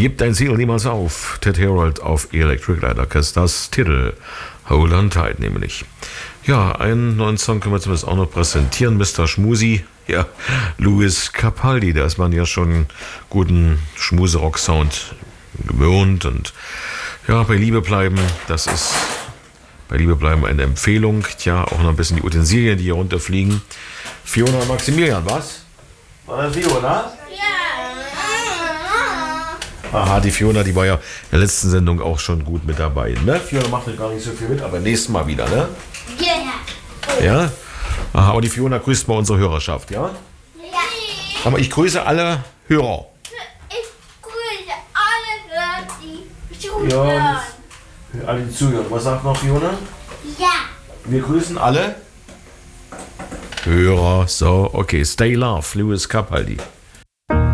Gib dein Ziel niemals auf. Ted Harold auf Electric Light Orchestras Titel Hold on Tight nämlich. Ja, einen neuen Song können wir zumindest auch noch präsentieren. Mr. Schmusi, ja, Louis Capaldi, da ist man ja schon guten Schmuserock-Sound gewohnt. Und ja, bei Liebe bleiben, das ist bei Liebe bleiben eine Empfehlung. Tja, auch noch ein bisschen die Utensilien, die hier runterfliegen. Fiona und Maximilian, was? War das Fiona? Aha, die Fiona, die war ja in der letzten Sendung auch schon gut mit dabei. Ne? Fiona macht ja gar nicht so viel mit, aber nächstes Mal wieder, ne? Ja. Ja? Aha, und die Fiona grüßt mal unsere Hörerschaft, ja? Ja. Aber ich grüße alle Hörer. Ich grüße alle, die zuhören. Ja, alle die zuhören. Was sagt noch Fiona? Ja. Wir grüßen alle Hörer. So, okay. Stay Love, Louis Capaldi.